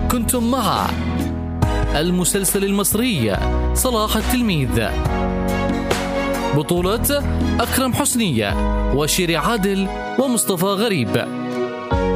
كنتم مع المسلسل المصري صلاح التلميذ، بطولة أكرم حسني وشيري عادل ومصطفى غريب.